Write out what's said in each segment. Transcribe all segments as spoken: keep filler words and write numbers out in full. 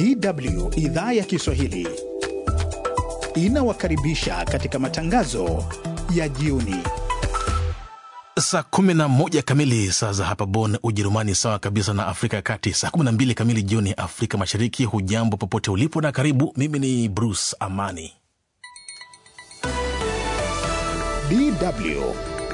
D W idhaa ya Kiswahili inawakaribisha katika matangazo ya jioni. Saa kumi na moja kamili saa za hapa Bonn, Ujerumani, sawa kabisa na Afrika ya Kati. Saa kumi na mbili kamili jioni Afrika Mashariki. Hujambo popote ulipo na karibu. Mimi ni Bruce Amani. D W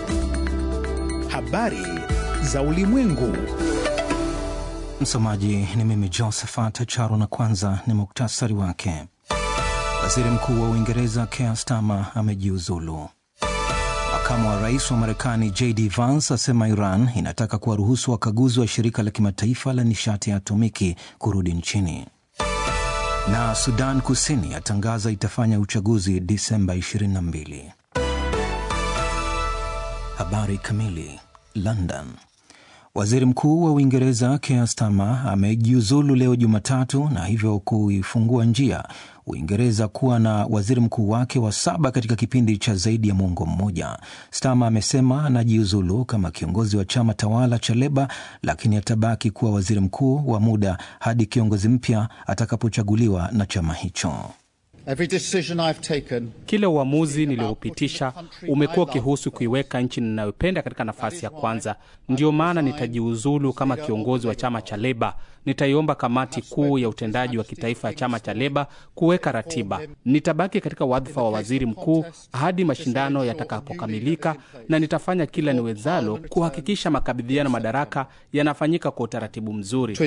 habari za ulimwengu. Msomaji ni mimi Josephat Charo, na kwanza ni muktasari wake. Waziri Mkuu wa Uingereza Keir Starmer amejiuzulu. Makamu wa Rais wa Marekani J D Vance asema Iran inataka kuwaruhusu wakaguzi wa shirika la kimataifa la nishati ya atomiki kurudi nchini. Na Sudan Kusini atangaza itafanya uchaguzi Disemba ishirini na mbili. Habari kamili. London. Waziri Mkuu wa Uingereza Keir Starmer amejiuzulu leo Jumatatu, na hivyo kuifungua njia Uingereza kuwa na waziri mkuu wake wa saba katika kipindi cha zaidi ya mwongo mmoja. Starmer amesema anajiuzulu kama kiongozi wa chama tawala cha Leba, lakini atabaki kuwa waziri mkuu wa muda hadi kiongozi mpya atakapochaguliwa na chama hicho. Kila uamuzi niliopitisha umekuwa ukihusu kuiweka nchi ninayopenda katika nafasi ya kwanza. Ndio maana nitajiuzulu kama kiongozi wa chama cha Leba. Nitaiomba kamati kuu ya utendaji wa kitaifa ya chama cha Leba kuweka ratiba. Nitabaki katika wadhifa wa waziri mkuu hadi mashindano yatakapokamilika, na nitafanya kila niwezalo kuhakikisha makabidhiano madaraka yanafanyika kwa utaratibu mzuri.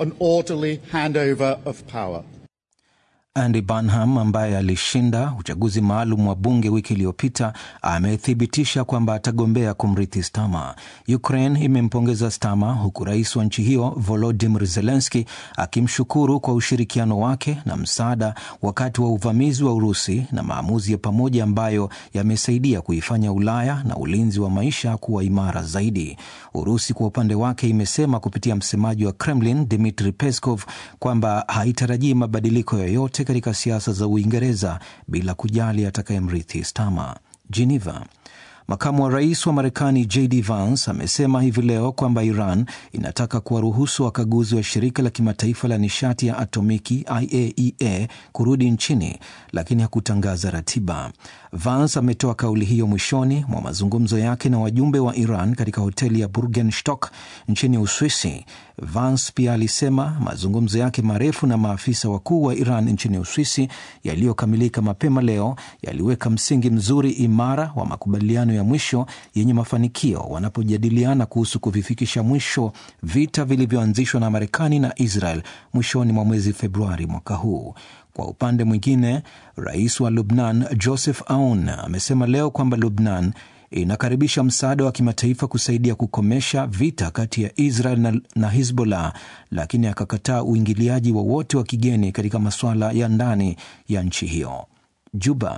Andy Burnham, ambaye alishinda uchaguzi maalum wa bunge wiki iliyopita, amethibitisha kwamba atagombea kumrithi Starmer. Ukraine imempongeza Starmer, huku rais wa nchi hiyo Volodymyr Zelensky akimshukuru kwa ushirikiano wake na msaada wakati wa uvamizi wa Urusi, na maamuzi ya pamoja ambayo yamesaidia kuifanya Ulaya na ulinzi wa maisha kuwa imara zaidi. Urusi kwa upande wake imesema kupitia msemaji wa Kremlin Dmitry Peskov kwamba haitarajii mabadiliko yoyote katika siasa za Uingereza bila kujali atakayemrithi Starmer. Geneva. Makamu wa rais wa Marekani J D Vance amesema hivi leo kwamba Iran inataka kuwaruhusu wakaguzi wa shirika la kimataifa la nishati ya atomiki I A E A kurudi nchini, lakini hakutangaza ratiba. Vance ametoa kauli hiyo mwishoni mwa mazungumzo yake na wajumbe wa Iran katika hoteli ya Burgenstock nchini Uswisi. Vance pia alisema mazungumzo yake marefu na maafisa wakuu wa Iran nchini Uswisi yaliyokamilika mapema leo yaliweka msingi mzuri imara wa makubaliano ya mwisho yenye mafanikio wanapojadiliana kuhusu kuvifikisha mwisho vita vilivyoanzishwa na Marekani na Israel mwishoni mwa mwezi Februari mwaka huu. Kwa upande mwingine, rais wa Lebanon Joseph Aoun amesema leo kwamba Lebanon inakaribisha msaada wa kimataifa kusaidia kukomesha vita kati ya Israel na, na Hezbollah, lakini akakataa uingiliaji wowote wa, wa kigeni katika masuala ya ndani ya nchi hiyo. Juba.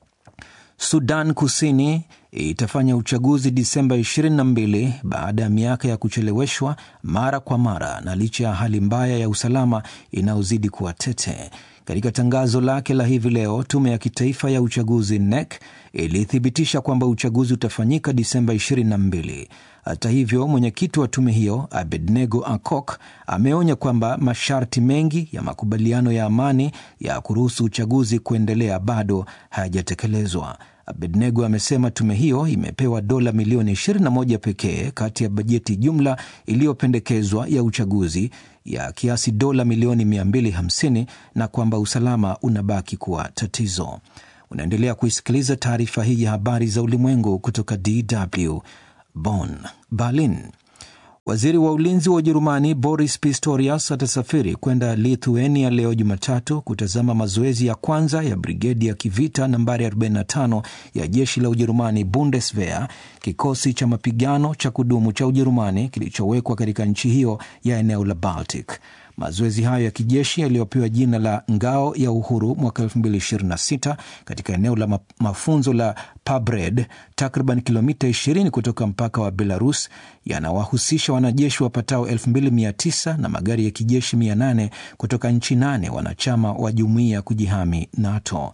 Sudan Kusini itafanya uchaguzi Disemba ishirini na mbili baada ya miaka ya kucheleweshwa mara kwa mara, na licha ya hali mbaya ya usalama inaozidi kuwa tete. Katika tangazo lake la hivi leo, tume ya kitaifa ya uchaguzi N E C ilithibitisha kwamba uchaguzi utafanyika Disemba ishirini na mbili. Hata hivyo, mwenyekiti wa tume hiyo Abednego Akok ameonya kwamba masharti mengi ya makubaliano ya amani ya kuruhusu uchaguzi kuendelea bado hayajatekelezwa. Abednego amesema tume hiyo imepewa dola milioni ishirini na moja pekee kati ya bajeti jumla iliyopendekezwa ya uchaguzi ya kiasi dola milioni mia mbili hamsini, na kwamba usalama unabaki kuwa tatizo. Unaendelea kuisikiliza taarifa hii ya habari za ulimwengu kutoka D W Bonn. Berlin. Waziri wa ulinzi wa Ujerumani Boris Pistorius atasafiri kwenda Lithuania leo Jumatatu kutazama mazoezi ya kwanza ya brigedi ya kivita nambari arobaini na tano ya jeshi la Ujerumani Bundeswehr, kikosi cha mapigano cha kudumu cha Ujerumani kilichowekwa katika nchi hiyo ya eneo la Baltic. Mazoezi hayo ya kijeshi yaliyopewa jina la Ngao ya Uhuru mwaka elfu mbili ishirini na sita katika eneo la mafunzo la Pabred, takriban kilomita ishirini kutoka mpaka wa Belarus, yanawahusisha wanajeshi wapatao elfu mbili mia tisa na magari ya kijeshi mia nane kutoka nchi nane wanachama wa jumuiya kujihami NATO.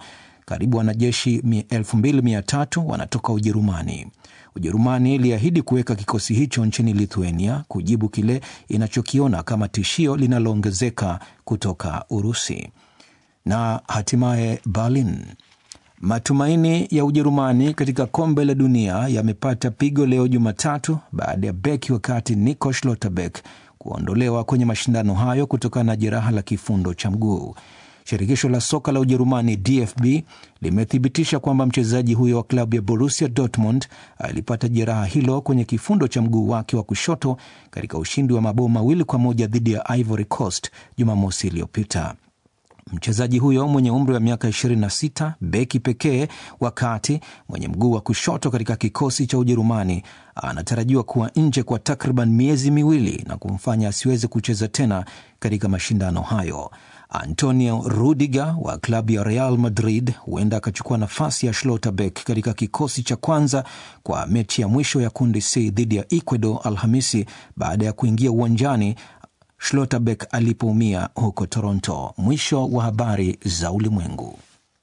Karibu wanajeshi elfu mbili mia tatu wanatoka Ujerumani. Ujerumani iliahidi kuweka kikosi hicho nchini Lithuania kujibu kile inachokiona kama tishio linaloongezeka kutoka Urusi. Na hatimaye Berlin. Matumaini ya Ujerumani katika kombe la dunia yamepata pigo leo Jumatatu baada ya beki wakati Nico Schlotterbeck kuondolewa kwenye mashindano hayo kutokana na jeraha la kifundo cha mguu. Shirikisho la soka la Ujerumani D F B limethibitisha kwamba mchezaji huyo wa klabu ya Borussia Dortmund alipata jeraha hilo kwenye kifundo cha mguu wake wa kushoto katika ushindi wa mabao mawili kwa moja dhidi ya Ivory Coast Jumamosi iliyopita. Mchezaji huyo mwenye umri wa miaka ishirini na sita, beki pekee wakati mwenye mguu wa kushoto katika kikosi cha Ujerumani, anatarajiwa kuwa nje kwa takriban miezi miwili na kumfanya asiweze kucheza tena katika mashindano hayo. Antonio Rudiger wa klabu ya Real Madrid huenda akachukua nafasi ya Schlotterbeck katika kikosi cha kwanza kwa mechi ya mwisho ya kundi C dhidi ya Ecuador Alhamisi baada ya kuingia uwanjani Schlotterbeck alipoumia huko Toronto. Mwisho wa habari za ulimwengu.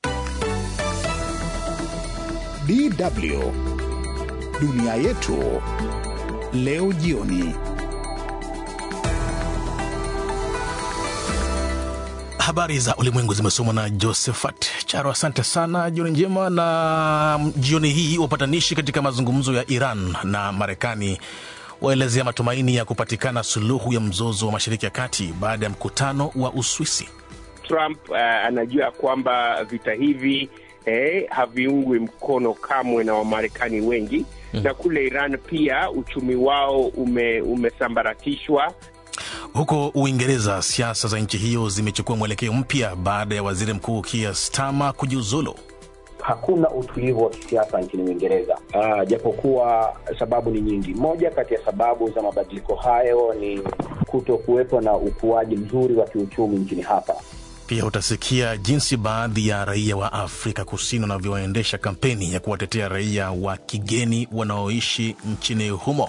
D W Dunia yetu leo jioni. Habari za ulimwengu zimesomwa na Josephat Charo. Asante sana, jioni njema. Na jioni hii wapatanishi katika mazungumzo ya Iran na Marekani waelezea matumaini ya kupatikana suluhu ya mzozo wa Mashariki ya Kati baada ya mkutano wa Uswisi. Trump uh, anajua kwamba vita hivi eh, haviungwi mkono kamwe na Wamarekani wengi. Hmm. Na kule Iran pia uchumi wao ume, umesambaratishwa. Huko Uingereza, siasa za nchi hiyo zimechukua mwelekeo mpya baada ya waziri mkuu Keir Starmer kujiuzulu. Hakuna utulivu wa kisiasa nchini Uingereza, uh, japokuwa sababu ni nyingi. Moja kati ya sababu za mabadiliko hayo ni kutokuwepo na ukuaji mzuri wa kiuchumi nchini hapa. Pia utasikia jinsi baadhi ya raia wa Afrika Kusini wanavyoendesha kampeni ya kuwatetea raia wa kigeni wanaoishi nchini humo.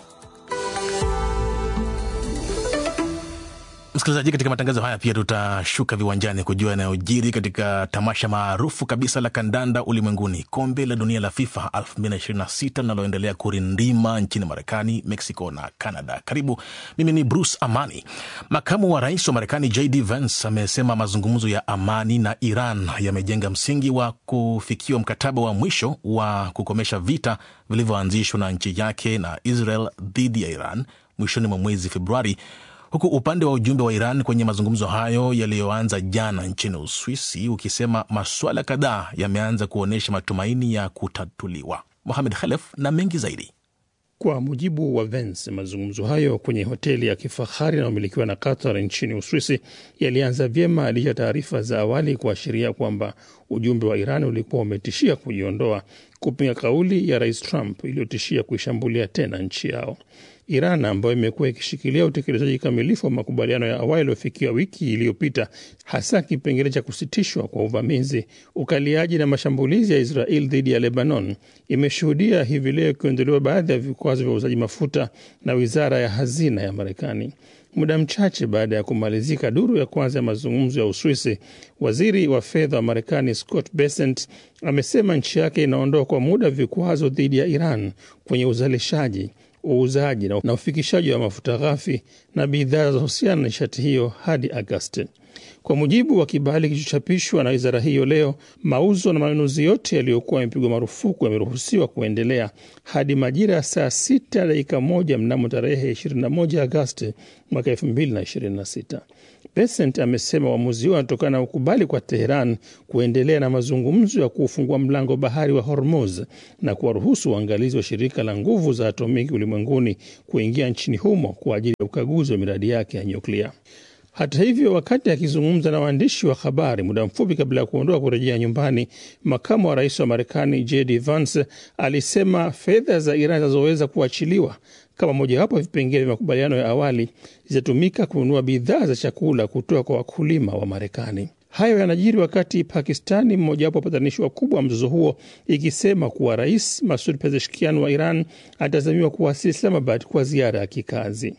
Msikilizaji, katika matangazo haya pia tutashuka viwanjani kujua yanayojiri katika tamasha maarufu kabisa la kandanda ulimwenguni, kombe la dunia la FIFA elfu mbili ishirini na sita linaloendelea kurindima nchini Marekani, Mexico na Canada. Karibu, mimi ni Bruce Amani. Makamu wa rais wa Marekani J D Vance amesema mazungumzo ya amani na Iran yamejenga msingi wa kufikiwa mkataba wa mwisho wa kukomesha vita vilivyoanzishwa na nchi yake na Israel dhidi ya Iran mwishoni mwa mwezi Februari, huku upande wa ujumbe wa Iran kwenye mazungumzo hayo yaliyoanza jana nchini Uswisi ukisema masuala kadhaa yameanza kuonyesha matumaini ya kutatuliwa. Mohamed Khalef na mengi zaidi. Kwa mujibu wa Vance, mazungumzo hayo kwenye hoteli ya kifahari inayomilikiwa na Qatar nchini Uswisi yalianza vyema licha taarifa za awali kuashiria kwamba ujumbe wa Iran ulikuwa umetishia kujiondoa kupinga kauli ya Rais Trump iliyotishia kuishambulia tena nchi yao. Iran ambayo imekuwa ikishikilia utekelezaji kamilifu wa makubaliano ya awali yaliyofikiwa wiki iliyopita, hasa kipengele cha kusitishwa kwa uvamizi, ukaliaji na mashambulizi ya Israel dhidi ya Lebanon, imeshuhudia hivi leo kuondolewa baadhi ya vikwazo vya uuzaji mafuta na Wizara ya Hazina ya Marekani. Muda mchache baada ya kumalizika duru ya kwanza ya mazungumzo ya Uswisi, waziri wa fedha wa Marekani Scott Bessent amesema nchi yake inaondoa kwa muda vikwazo dhidi ya Iran kwenye uzalishaji, uuzaji na ufikishaji wa mafuta ghafi na bidhaa za husiana na nishati hiyo hadi Agosti. Kwa mujibu wa kibali kilichochapishwa na wizara hiyo leo, mauzo na manunuzi yote yaliyokuwa yamepigwa marufuku yameruhusiwa kuendelea hadi majira ya saa sita dakika moja mnamo tarehe ishirini na moja Agosti mwaka elfu mbili na ishirini na sita. Bessent amesema uamuzi huo unatokana na ukubali kwa Teheran kuendelea na mazungumzo ya kufungua mlango bahari wa Hormuz na kuwaruhusu waangalizi wa shirika la nguvu za atomiki ulimwenguni kuingia nchini humo kwa ajili ya ukaguzi wa miradi yake ya nyuklia. Hata hivyo, wakati akizungumza na waandishi wa habari muda mfupi kabla ya kuondoka kurejea nyumbani, makamu wa rais wa Marekani J D Vance alisema fedha za Iran zinazoweza kuachiliwa kama mojawapo vipengele vya makubaliano ya awali zitatumika kununua bidhaa za chakula kutoka kwa wakulima wa Marekani. Hayo yanajiri wakati Pakistani, mmojawapo wapatanishi wakubwa wa mzozo huo, ikisema kuwa Rais Masoud Pezeshkian wa Iran atazamiwa kuwasili Islamabad kwa ziara ya kikazi.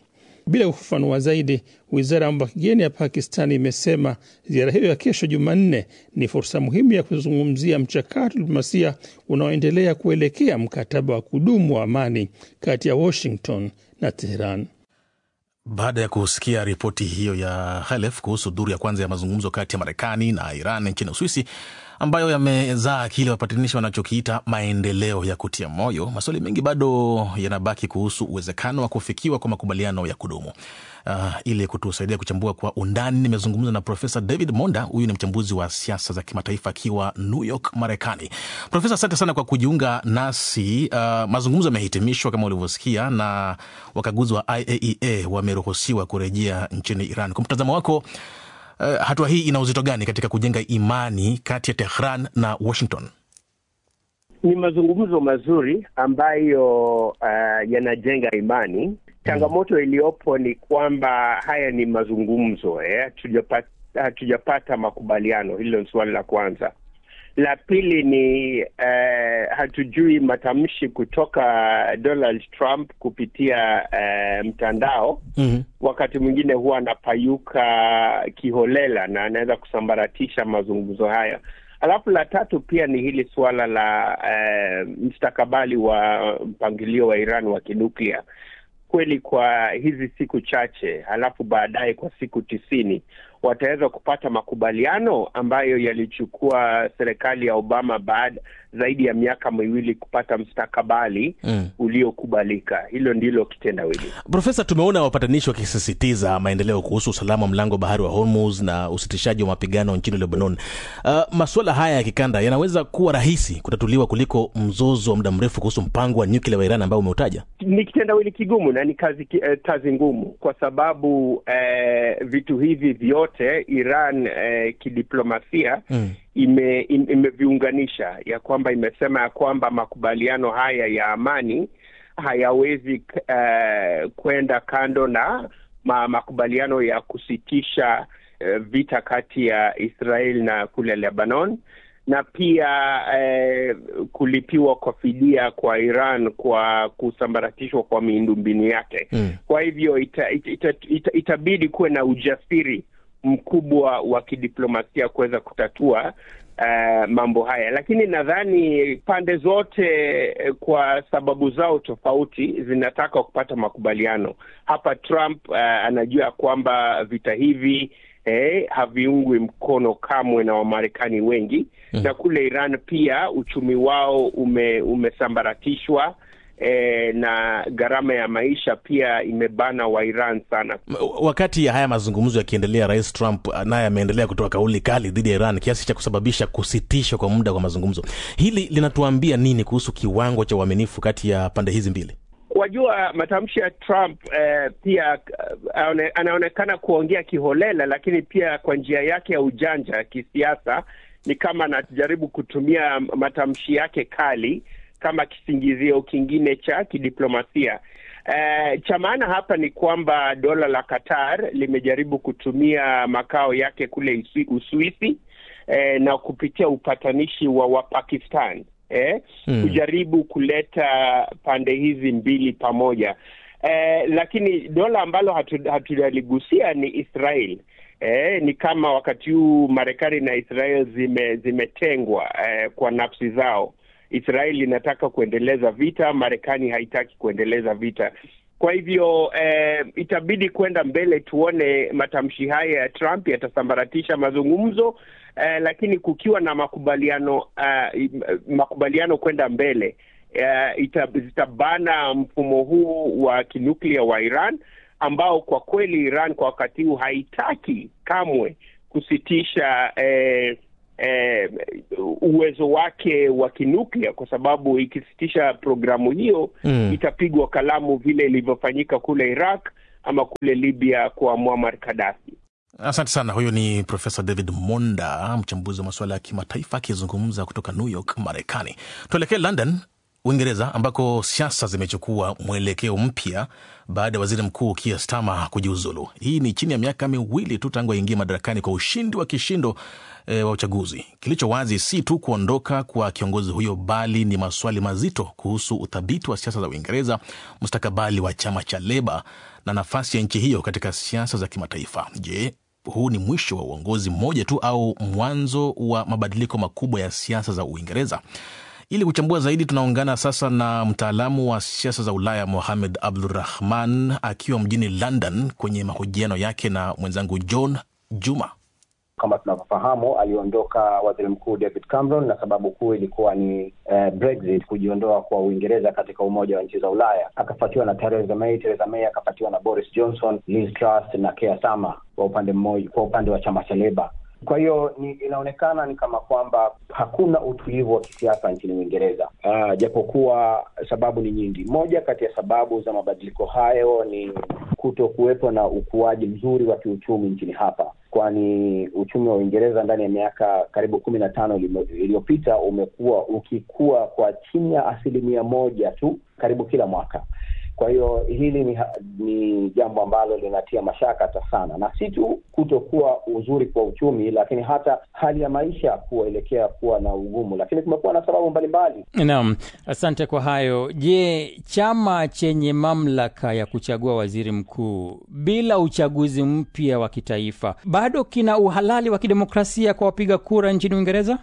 Bila kufafanua zaidi, wizara ya mambo ya kigeni ya Pakistan imesema ziara hiyo ya kesho Jumanne ni fursa muhimu ya kuzungumzia mchakato wa diplomasia unaoendelea kuelekea mkataba wa kudumu wa amani kati ya Washington na Tehran. Baada ya kusikia ripoti hiyo ya Khalef kuhusu duru ya kwanza ya mazungumzo kati ya Marekani na Iran nchini Uswisi, ambayo yamezaa kile wapatanishi wanachokiita maendeleo ya kutia moyo, maswali mengi bado yanabaki kuhusu uwezekano wa kufikiwa kwa makubaliano ya kudumu. Uh, ili kutusaidia kuchambua kwa undani, nimezungumza na Profesa David Monda. Huyu ni mchambuzi wa siasa za kimataifa akiwa New York, Marekani. Profesa, asante sana kwa kujiunga nasi. Uh, mazungumzo yamehitimishwa kama ulivyosikia, na wakaguzi wa I A E A wameruhusiwa kurejea nchini Iran. Kwa mtazamo wako, uh, hatua hii ina uzito gani katika kujenga imani kati ya Tehran na Washington? Ni mazungumzo mazuri ambayo uh, yanajenga imani. Changamoto iliyopo ni kwamba haya ni mazungumzo, eh, tujapata, hatujapata makubaliano. Hilo ni swali la kwanza. La pili ni eh, hatujui matamshi kutoka Donald Trump kupitia eh, mtandao. Mm-hmm. Wakati mwingine huwa anapayuka kiholela na anaweza kusambaratisha mazungumzo haya. Alafu la tatu pia ni hili swala la eh, mstakabali wa mpangilio wa Iran wa kinuklia. Kweli kwa hizi siku chache, halafu baadaye kwa siku tisini wataweza kupata makubaliano ambayo yalichukua serikali ya Obama baada zaidi ya miaka miwili kupata mstakabali mm. uliokubalika. Hilo ndilo kitendawili. Profesa, tumeona wapatanishi wakisisitiza maendeleo kuhusu usalama wa mlango bahari wa Hormuz na usitishaji wa mapigano nchini Lebanon. Uh, masuala haya ya kikanda yanaweza kuwa rahisi kutatuliwa kuliko mzozo wa muda mrefu kuhusu mpango wa nyuklia wa Iran ambao umeutaja? Ni kitendawili kigumu na ni kazi, eh, kazi ngumu kwa sababu eh, vitu hivi vyote Iran eh, kidiplomasia mm. ime imeviunganisha, ya kwamba imesema ya kwamba makubaliano haya ya amani hayawezi uh, kwenda kando na ma, makubaliano ya kusitisha uh, vita kati ya Israel na kule Lebanon, na pia uh, kulipiwa kwa fidia kwa Iran kwa kusambaratishwa kwa miundombinu yake. Mm. Kwa hivyo ita, ita, ita, ita, itabidi kuwe na ujasiri mkubwa wa kidiplomasia kuweza kutatua uh, mambo haya. Lakini nadhani pande zote kwa sababu zao tofauti zinataka kupata makubaliano. Hapa Trump uh, anajua kwamba vita hivi eh, haviungwi mkono kamwe na Wamarekani wengi. Mm. Na kule Iran pia uchumi wao ume, umesambaratishwa. E, na gharama ya maisha pia imebana wa Iran sana. Wakati haya mazungumzo yakiendelea, Rais Trump naye ameendelea kutoa kauli kali dhidi ya Iran kiasi cha kusababisha kusitishwa kwa muda kwa mazungumzo. Hili linatuambia nini kuhusu kiwango cha uaminifu kati ya pande hizi mbili? Wajua, matamshi ya Trump eh, pia uh, anaonekana kuongea kiholela, lakini pia kwa njia yake ya ujanja kisiasa ni kama anajaribu kutumia matamshi yake kali kama kisingizio kingine cha kidiplomasia. Uh, cha maana hapa ni kwamba dola la Qatar limejaribu kutumia makao yake kule Uswisi eh, na kupitia upatanishi wa, wa Pakistan eh, hmm. kujaribu kuleta pande hizi mbili pamoja. Eh, lakini dola ambalo hatujaligusia hatu ni Israel. Eh, ni kama wakati huu Marekani na Israel zime zimetengwa eh, kwa nafsi zao. Israeli inataka kuendeleza vita, Marekani haitaki kuendeleza vita. Kwa hivyo eh, itabidi kwenda mbele tuone matamshi haya ya Trump yatasambaratisha mazungumzo, eh, lakini kukiwa na makubaliano uh, makubaliano kwenda mbele uh, itabana mfumo huu wa kinuklia wa Iran, ambao kwa kweli Iran kwa wakati huu haitaki kamwe kusitisha eh, Eh, uwezo wake wa kinuklia, kwa sababu ikisitisha programu hiyo mm. itapigwa kalamu vile ilivyofanyika kule Iraq ama kule Libya kwa Muammar Gaddafi. Asante sana. Huyo ni Profesa David Monda, mchambuzi wa masuala ya kimataifa akizungumza kutoka New York, Marekani. Tuelekee London. Uingereza ambako siasa zimechukua mwelekeo mpya baada ya waziri mkuu Keir Starmer kujiuzulu. Hii ni chini ya miaka miwili tu tangu aingie madarakani kwa ushindi wa kishindo e, wa uchaguzi. Kilicho wazi si tu kuondoka kwa kiongozi huyo, bali ni maswali mazito kuhusu uthabiti wa siasa za Uingereza, mustakabali wa chama cha Leba na nafasi ya nchi hiyo katika siasa za kimataifa. Je, huu ni mwisho wa uongozi mmoja tu au mwanzo wa mabadiliko makubwa ya siasa za Uingereza? Ili kuchambua zaidi, tunaungana sasa na mtaalamu wa siasa za Ulaya Mohamed Abdulrahman akiwa mjini London kwenye mahojiano yake na mwenzangu John Juma. Kama tunavyofahamu, aliondoka waziri mkuu David Cameron na sababu kuu ilikuwa ni uh, Brexit, kujiondoa kwa Uingereza katika umoja wa nchi za Ulaya. Akafuatiwa na Theresa May, Theresa May akafuatiwa na Boris Johnson, Liz Truss na Keir Starmer kwa upande mmoja, kwa upande wa chama cha Labour. Kwa hiyo ni inaonekana ni kama kwamba hakuna utulivu wa kisiasa nchini Uingereza. Uh, japokuwa sababu ni nyingi. Moja kati ya sababu za mabadiliko hayo ni kuto kuwepo na ukuaji mzuri wa kiuchumi nchini hapa. Kwani uchumi wa Uingereza ndani ya miaka karibu kumi na tano iliyopita umekuwa ukikua kwa chini ya asilimia moja tu karibu kila mwaka. Kwa hiyo hili ni, ni jambo ambalo linatia mashaka sana, na si tu kutokuwa uzuri kwa uchumi, lakini hata hali ya maisha kuelekea kuwa na ugumu, lakini kumekuwa na sababu mbalimbali. Naam, asante kwa hayo. Je, chama chenye mamlaka ya kuchagua waziri mkuu bila uchaguzi mpya wa kitaifa bado kina uhalali wa kidemokrasia kwa wapiga kura nchini Uingereza?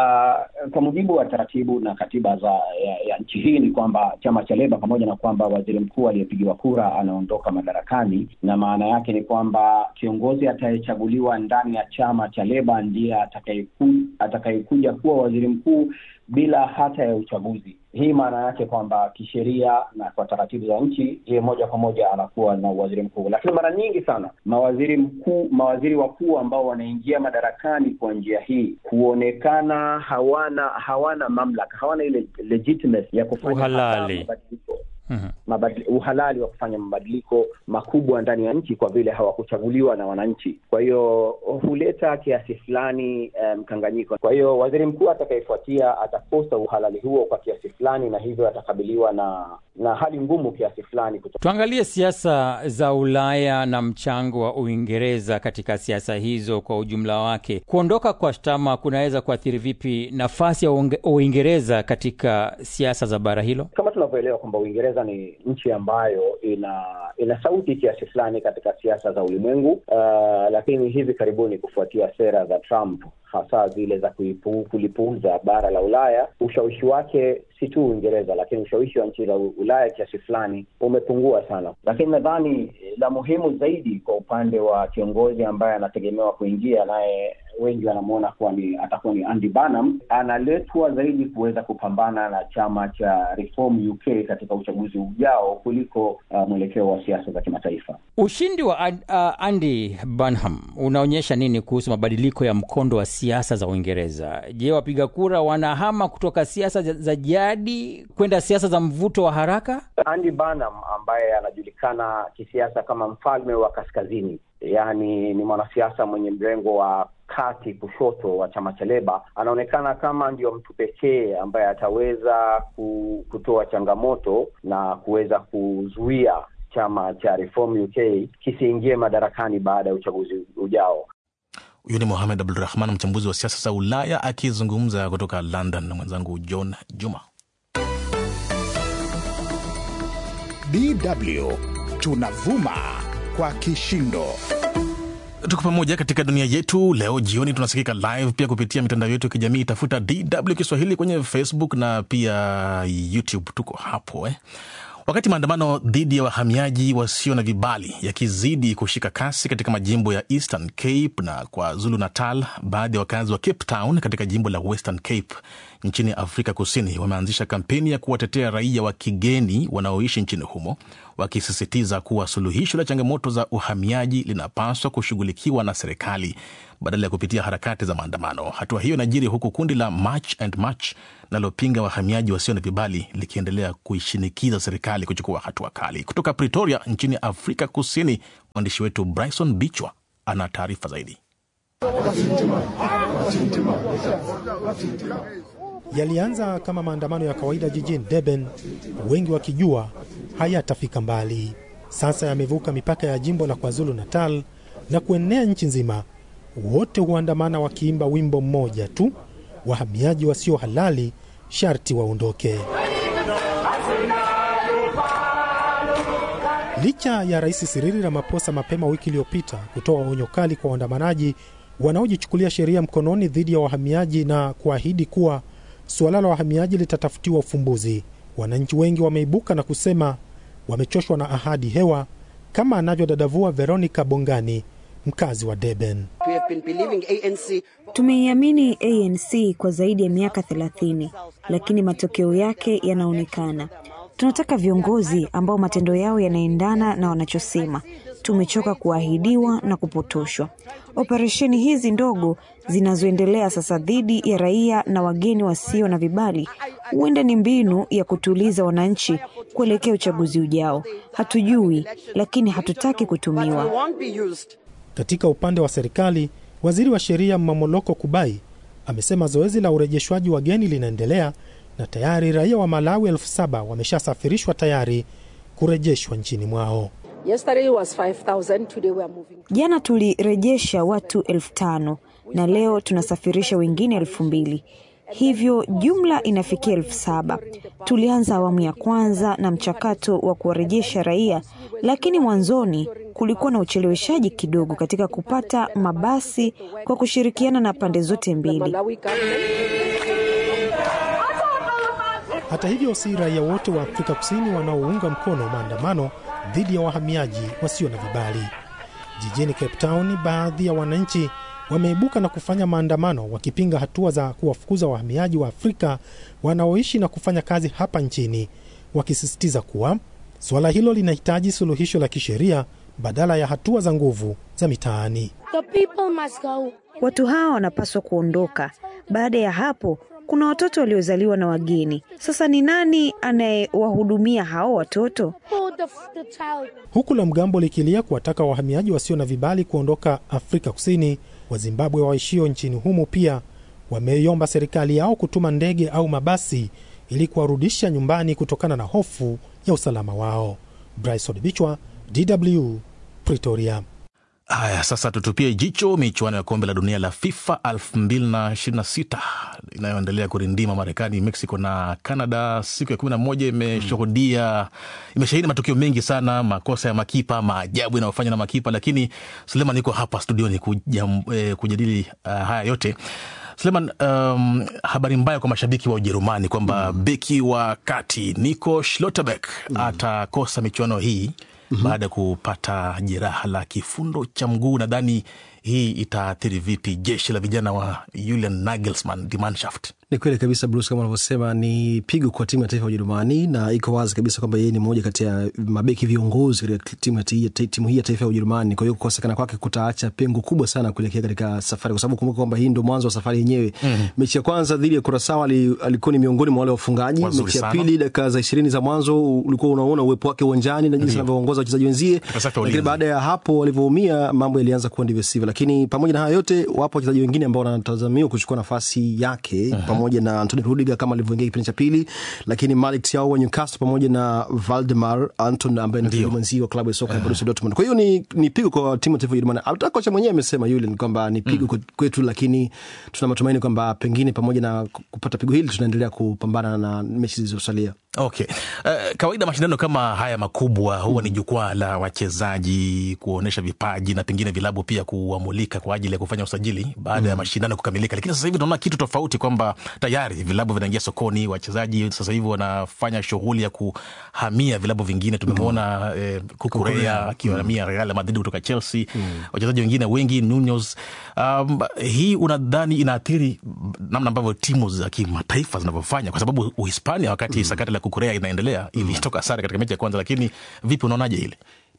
Uh, kwa mujibu wa taratibu na katiba za ya, ya nchi hii ni kwamba chama cha Labour, pamoja na kwamba waziri mkuu aliyepigiwa kura anaondoka madarakani, na maana yake ni kwamba kiongozi atayechaguliwa ndani ya chama cha Labour ndiye atakayekuja atakayekuja kuwa waziri mkuu bila hata ya uchaguzi. Hii maana yake kwamba kisheria na kwa taratibu za nchi, yeye moja kwa moja anakuwa na waziri mkuu. Lakini mara nyingi sana mawaziri mkuu mawaziri wakuu ambao wanaingia madarakani kwa njia hii kuonekana hawana hawana mamlaka, hawana ile legitimacy ya kufanya uhalali. Mm-hmm. Mabadili, uhalali wa kufanya mabadiliko makubwa ndani ya nchi kwa vile hawakuchaguliwa na wananchi. Kwa hiyo huleta kiasi fulani mkanganyiko. Um, kwa hiyo waziri mkuu atakayefuatia atakosa uhalali huo kwa kiasi fulani, na hivyo atakabiliwa na na hali ngumu kiasi fulani. Tuangalie siasa za Ulaya na mchango wa Uingereza katika siasa hizo kwa ujumla wake. Kuondoka kwa Starmer kunaweza kuathiri vipi nafasi ya Uingereza katika siasa za bara hilo? Kama tunavyoelewa kwamba Uingereza ni nchi ambayo ina ina sauti kiasi fulani katika siasa za ulimwengu, uh, lakini hivi karibuni kufuatia sera za Trump, hasa zile za kuipu, kulipuuza bara la Ulaya, ushawishi wake si tu Uingereza, lakini ushawishi wa nchi za Ulaya kiasi fulani umepungua sana. Lakini nadhani la muhimu zaidi kwa upande wa kiongozi ambaye anategemewa kuingia, naye wengi wanamuona kuwa ni atakuwa ni Andy Burnham, analetwa zaidi kuweza kupambana na chama cha Reform U K katika uchaguzi ujao kuliko uh, mwelekeo wa siasa za kimataifa. Ushindi wa uh, Andy Burnham unaonyesha nini kuhusu mabadiliko ya mkondo wa siasa za Uingereza? Je, wapiga kura wanahama kutoka siasa za jadi kwenda siasa za mvuto wa haraka? Andy Burnham ambaye anajulikana kisiasa kama mfalme wa kaskazini, yani ni mwanasiasa mwenye mrengo wa kati kushoto wa chama cha Labour, anaonekana kama ndio mtu pekee ambaye ataweza kutoa changamoto na kuweza kuzuia chama cha Reform U K kisiingie madarakani baada ya uchaguzi ujao. Huyu ni Mohamed Abdulrahman, mchambuzi wa siasa za Ulaya, akizungumza kutoka London na mwenzangu John Juma. D W tunavuma kwa kishindo. Tuko pamoja katika dunia yetu. Leo jioni tunasikika live pia kupitia mitandao yetu ya kijamii. Tafuta D W Kiswahili kwenye Facebook na pia YouTube, tuko hapo eh. Wakati maandamano dhidi ya wahamiaji wasio na vibali yakizidi kushika kasi katika majimbo ya Eastern Cape na kwa Zulu Natal, baadhi ya wakazi wa Cape Town katika jimbo la Western Cape nchini Afrika Kusini wameanzisha kampeni ya kuwatetea raia wa kigeni wanaoishi nchini humo, wakisisitiza kuwa suluhisho la changamoto za uhamiaji linapaswa kushughulikiwa na serikali badala ya kupitia harakati za maandamano. Hatua hiyo inajiri huku kundi la March and March nalopinga wahamiaji wasio na vibali likiendelea kuishinikiza serikali kuchukua hatua kali. Kutoka Pretoria nchini Afrika Kusini, mwandishi wetu Bryson Bichwa ana taarifa zaidi. Yalianza kama maandamano ya kawaida jijini Durban, wengi wakijua hayatafika mbali. Sasa yamevuka mipaka ya jimbo la KwaZulu Natal na kuenea nchi nzima. Wote huandamana wakiimba wimbo mmoja tu: wahamiaji wasio halali sharti waondoke. Licha ya Rais Cyril Ramaphosa mapema wiki iliyopita kutoa onyo kali kwa waandamanaji wanaojichukulia sheria mkononi dhidi ya wahamiaji na kuahidi kuwa suala la wahamiaji litatafutiwa ufumbuzi, wananchi wengi wameibuka na kusema wamechoshwa na ahadi hewa, kama anavyodadavua Veronica Bongani, mkazi wa Durban. Tumeiamini A N C kwa zaidi ya miaka thelathini, lakini matokeo yake yanaonekana. Tunataka viongozi ambao matendo yao yanaendana na wanachosema. Tumechoka kuahidiwa na kupotoshwa. Operesheni hizi ndogo zinazoendelea sasa dhidi ya raia na wageni wasio na vibali huenda ni mbinu ya kutuliza wananchi kuelekea uchaguzi ujao. Hatujui, lakini hatutaki kutumiwa. Katika upande wa serikali, waziri wa sheria Mamoloko Kubai amesema zoezi la urejeshwaji wageni linaendelea na tayari raia wa Malawi elfu saba wameshasafirishwa tayari kurejeshwa nchini mwao. Jana tulirejesha watu elfu tano na leo tunasafirisha wengine elfu mbili. Hivyo jumla inafikia elfu saba. Tulianza awamu ya kwanza na mchakato wa kuwarejesha raia, lakini mwanzoni kulikuwa na ucheleweshaji kidogo katika kupata mabasi kwa kushirikiana na pande zote mbili. Hata hivyo, si raia wote wa Afrika Kusini wanaounga mkono maandamano dhidi ya wahamiaji wasio na vibali. Jijini Cape Town, baadhi ya wananchi wameibuka na kufanya maandamano wakipinga hatua za kuwafukuza wahamiaji wa Afrika wanaoishi na kufanya kazi hapa nchini, wakisisitiza kuwa suala hilo linahitaji suluhisho la kisheria badala ya hatua za nguvu za mitaani. Watu hawa wanapaswa kuondoka. Baada ya hapo, kuna watoto waliozaliwa na wageni. Sasa ni nani anayewahudumia hao watoto? Huku la mgambo likilia kuwataka wahamiaji wasio na vibali kuondoka Afrika Kusini, wa Zimbabwe waishio nchini humo pia wameiomba serikali yao kutuma ndege au mabasi ili kuwarudisha nyumbani kutokana na hofu ya usalama wao. Bryson Bichwa, D W, Pretoria. Haya, sasa tutupie jicho michuano ya kombe la dunia la FIFA elfu mbili na ishirini na sita inayoendelea kurindima Marekani, Mexico na Canada. Siku ya kumi na moja imeshuhudia imeshahidi matukio mengi sana, makosa ya makipa, maajabu yanayofanywa na makipa, lakini Suleiman niko hapa studioni kujadili uh, haya yote. Suleiman, um, habari mbaya kwa mashabiki wa Ujerumani kwamba mm. beki wa kati Nico Schlotterbeck mm. atakosa michuano hii mm-hmm. baada ya kupata jeraha la kifundo cha mguu. Nadhani hii itaathiri vipi jeshi la vijana wa Julian Nagelsmann, die Mannschaft? Ni kweli kabisa Bruce, kama unavyosema ni pigo kwa timu ya taifa ya Ujerumani, na iko wazi kabisa kwamba yeye ni mmoja kati ya mabeki viongozi katika timu ya timu hii ya taifa ya Ujerumani. Kwa hiyo kukosekana kwake kutaacha pengo kubwa sana kuelekea katika safari, kwa sababu kumbuka kwamba hii ndio mwanzo wa safari yenyewe. Mm-hmm. Mechi ya kwanza dhidi ya Curaçao alikuwa ni miongoni mwa wale wafungaji. Mechi ya pili dakika za ishirini za mwanzo ulikuwa unaona uwepo wake uwanjani na jinsi anavyoongoza wachezaji wenzie. Lakini baada ya hapo walivyoumia mambo yalianza kuwa ndivyo sivyo. Lakini pamoja na hayo yote wapo wachezaji wengine ambao wanatazamiwa kuchukua nafasi yake, uh-huh. pamoja na Anthony Rudiger kama alivyoingia kipindi cha pili, lakini Malik Thiaw wa Newcastle pamoja na Valdemar Anton ambaye ni mwenzi wa klabu ya soka ya uh-huh. Borussia Dortmund. Kwa hiyo ni ni pigo kwa timu ya taifa ya Ujerumani. Hata kocha mwenyewe amesema yule ni kwamba ni pigo mm. kwetu, lakini tuna matumaini kwamba pengine pamoja na kupata pigo hili tunaendelea kupambana na mechi zilizosalia. Okay. Uh, kawaida mashindano kama haya makubwa huwa mm. ni jukwaa la wachezaji kuonesha vipaji na pengine vilabu pia kuamulika kwa ajili ya kufanya usajili baada mm. ya mashindano kukamilika. Lakini sasa hivi tunaona kitu tofauti kwamba tayari vilabu vinaingia sokoni, wachezaji sasa hivi wanafanya shughuli ya kuhamia vilabu vingine. Tumemwona mm. eh, Kukurea akihamia mm. Real Madrid kutoka Chelsea. Mm. Wachezaji wengine wengi Nunez. Um, hii unadhani inaathiri namna ambavyo timu za kimataifa zinavyofanya? Kwa sababu Uhispania wakati mm. sakata la Kukurea inaendelea ilitoka sare katika mechi ya kwanza, lakini vipi unaonaje ile?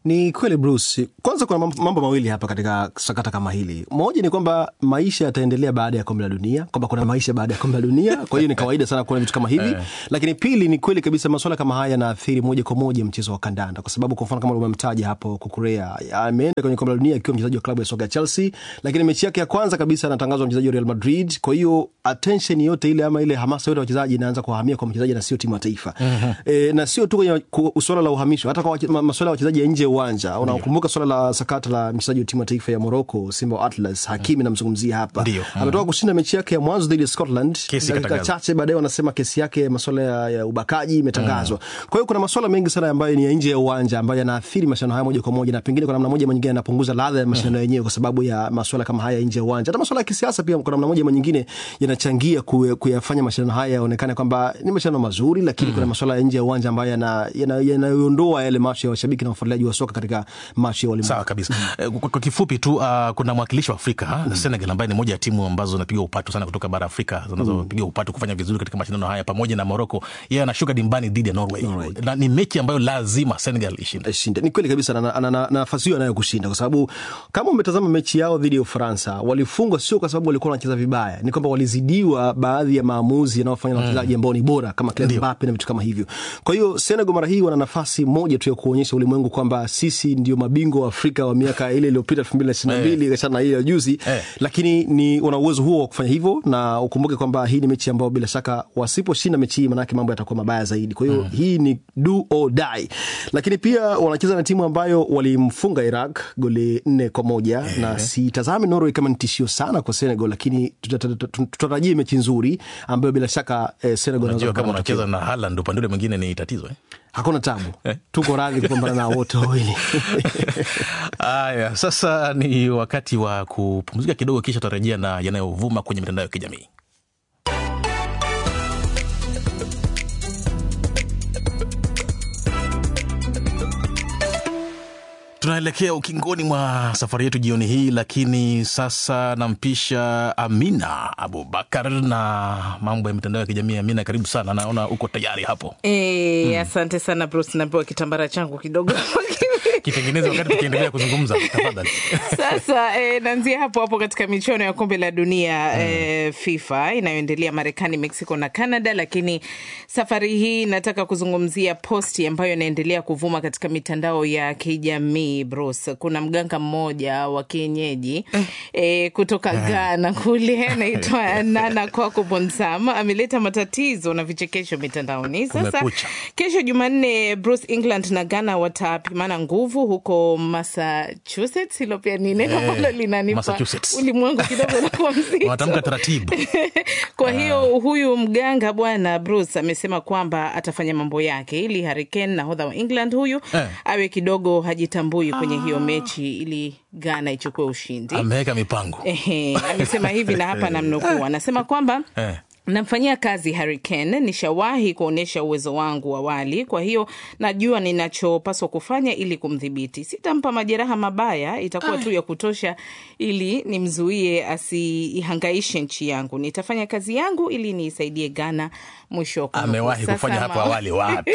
Ni kweli Bruce. Kwanza kuna mambo mawili hapa katika sakata kama hili. Moja ni kwamba maisha yataendelea baada ya kombe la dunia, kwamba kuna maisha baada ya kombe la dunia. Kwa hiyo ni kawaida sana kuona vitu kama hivi. Eh. Lakini pili ni kweli kabisa masuala kama haya yanaathiri moja kwa moja mchezo wa kandanda, kwa sababu kwa mfano kama umemtaja hapo Kukurea, ameenda kwenye kombe la dunia akiwa mchezaji wa klabu ya soka ya Chelsea, lakini mechi yake ya kwanza kabisa anatangazwa mchezaji wa Real Madrid. Kwa hiyo attention yote ile ama ile hamasa yote ya wachezaji inaanza kuhamia kwa mchezaji na sio timu ya taifa. Uh-huh. E, na sio tu kwenye swala la uhamisho, hata kwa masuala ya wachezaji ya nje uwanja. Unakumbuka swala la sakata la mchezaji wa timu ya taifa ya Morocco, Simba Atlas, Hakimi namzungumzia hapa. Ndiyo. Ametoka kushinda mechi yake ya mwanzo dhidi ya Scotland. Dakika chache baadaye wanasema kesi yake masuala ya, ya ubakaji imetangazwa. Mm. Kwa hiyo kuna masuala mengi sana ambayo ni ya nje ya uwanja ambayo yanaathiri mashindano haya moja kwa moja, na pengine kwa namna moja ama nyingine yanapunguza ladha ya mashindano yenyewe kwa sababu ya masuala kama haya nje ya uwanja. Hata masuala ya kisiasa pia kwa namna moja ama nyingine yanachangia kuyafanya mashindano haya yaonekane kwamba ni mashindano mazuri, lakini mm. kuna masuala ya nje ya uwanja ambayo yana yanayoondoa yale macho ya washabiki na wafuatiliaji wa soka katika macho ya walimwengu. Sawa kabisa. Mm. Kwa kifupi tu uh, kuna mwakilishi wa Afrika, mm. Senegal, ambaye ni moja ya timu ambazo zinapiga upatu sana kutoka bara Afrika, zinazopiga mm. upatu kufanya vizuri katika mashindano haya pamoja na Morocco. Yeye anashuka dimbani dhidi ya Norway. Norway. Na ni mechi ambayo lazima Senegal ishinde. Ishinde. Ni kweli kabisa, na na, na nafasi hiyo anayo kushinda kwa sababu kama umetazama mechi yao dhidi ya Ufaransa, walifungwa sio kwa sababu walikuwa wanacheza vibaya, ni kwamba walizidiwa baadhi ya maamuzi yanayofanywa na wachezaji ambao ni bora kama Kylian Mbappe na vitu kama hivyo. Kwa hiyo Senegal mara hii wana nafasi moja tu ya kuonyesha ulimwengu kwamba sisi ndio mabingwa wa Afrika wa miaka ile iliyopita elfu mbili na ishirini na mbili kachana ile ya juzi. Eh. Lakini ni wana uwezo huo wa kufanya hivyo, na ukumbuke kwamba hii ni mechi ambayo bila shaka wasiposhinda mechi hii manake mambo yatakuwa mabaya zaidi. Kwa hiyo mm. hii ni do or die. Lakini pia wanacheza na timu ambayo walimfunga Iraq goli nne kwa moja. Eh. Na sitazame Norway kama ni tishio sana kwa Senegal, lakini tutarajie mechi nzuri ambayo bila shaka eh, Senegal wanaweza kama wanacheza na Haaland upande ule mwingine ni tatizo eh. Hakuna tabu. Eh? Tuko radhi kupambana na wote wawili. Aya, sasa ni wakati wa kupumzika kidogo, kisha tutarejea na yanayovuma kwenye mitandao ya kijamii. Tunaelekea ukingoni mwa safari yetu jioni hii, lakini sasa nampisha Amina Abubakar na mambo ya mitandao ya kijamii. Amina, karibu sana, naona uko tayari hapo. Eh, mm. Asante sana Bruce, napewa kitambara changu kidogo kitengeneza wakati tukiendelea kuzungumza, tafadhali. Sasa eh, naanzia hapo hapo katika michuano ya kombe la dunia mm. eh, FIFA inayoendelea Marekani, Mexico na Canada, lakini safari hii nataka kuzungumzia posti ambayo inaendelea kuvuma katika mitandao ya kijamii. Bruce, kuna mganga mmoja wa kienyeji eh. Eh, kutoka eh. Ghana kule anaitwa Nana Kwako Bonsama, ameleta matatizo na vichekesho mitandaoni. Sasa Kumekucha. Kesho Jumanne Bruce, England na Ghana watapimana nguvu huko Massachusetts. Hilo pia ni neno ambalo eh, linanipa ulimwengu kidogo na kwa mzito. Watamka taratibu. Kwa hiyo huyu mganga bwana Bruce amesema kwamba atafanya mambo yake ili Harry Kane, nahodha wa England huyu eh. awe kidogo hajitambui kwenye hiyo mechi ili Ghana ichukue ushindi. Ameweka mipango. Ehe, amesema hivi na hapa namnukuu. Anasema kwamba eh. namfanyia kazi Harry Kane, nishawahi kuonesha uwezo wangu awali, kwa hiyo najua ninachopaswa kufanya ili kumdhibiti. Sitampa majeraha mabaya, itakuwa tu ya kutosha ili nimzuie asihangaishe nchi yangu. Nitafanya kazi yangu ili nisaidie Ghana mwisho kwa. Amewahi kufanya hapo awali wapi?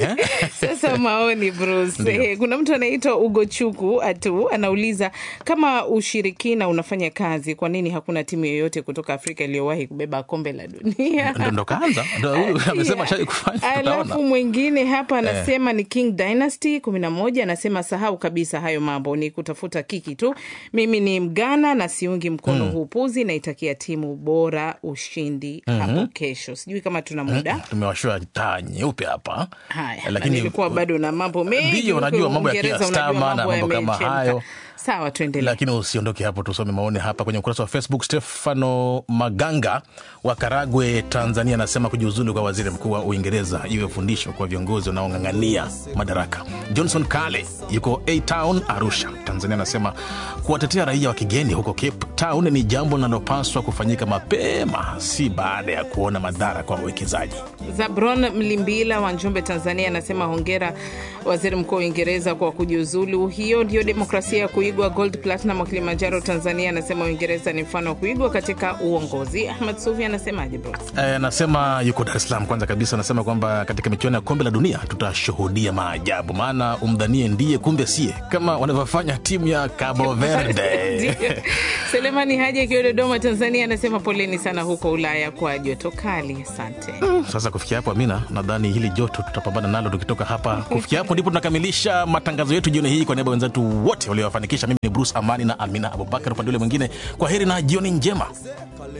Sasa maoni Bruce. Kuna mtu anaitwa Ugochuku atu anauliza kama ushirikina unafanya kazi, kwa nini hakuna timu yoyote kutoka Afrika iliyowahi kubeba kombe la dunia? Ndio ndo kaanza. Ndio huyu amesema shai kufanya. Alafu mwingine hapa anasema eh. ni King Dynasty kumi na moja, anasema sahau kabisa hayo mambo, ni kutafuta kiki tu. Mimi ni Mgana na siungi mkono hmm. hupuzi, na itakia timu bora ushindi mm-hmm. hapo kesho. Sijui kama tuna muda. Hmm. Tumewashua taa nyeupe hapa. Haya, lakini nilikuwa bado na mambo mengi. Ndio unajua mambo ya kiastama na mambo kama hayo. Sawa, tuendelee. Lakini usiondoke hapo, tusome maoni hapa kwenye ukurasa wa Facebook. Stefano Maganga wa Karagwe, Tanzania, anasema kujiuzulu kwa waziri mkuu wa Uingereza iwe fundisho kwa viongozi wanaong'ang'ania madaraka. Johnson Kale yuko A-Town, Arusha, Tanzania, anasema kuwatetea raia wa kigeni huko Cape Town ni jambo linalopaswa kufanyika mapema, si baada ya kuona madhara kwa wawekezaji. Zabron Mlimbila wa Njombe, Tanzania, anasema hongera waziri mkuu wa Uingereza kwa kujiuzulu. Hiyo ndio demokrasia ya Migwa Gold Platinum wa Kilimanjaro, Tanzania, anasema Uingereza ni mfano wa kuigwa katika uongozi. Ahmad Sufi anasemaje bro? Anasema yuko Dar es Salaam. Kwanza kabisa anasema kwamba katika michuano ya kombe la dunia tutashuhudia maajabu, maana umdhanie ndiye kumbe sie, kama wanavyofanya timu ya Cabo Verde. Selemani Haji akiwa Dodoma, Tanzania, anasema poleni sana huko Ulaya kwa joto kali. Asante. Sasa kufikia hapo, Amina, nadhani hili joto tutapambana nalo tukitoka hapa. Kufikia hapo ndipo tunakamilisha matangazo yetu jioni hii. Kwa niaba ya wenzetu wote waliowafanikisha, mimi ni Bruce Amani na Amina Abubakar upande ule mwingine, kwa heri na jioni njema.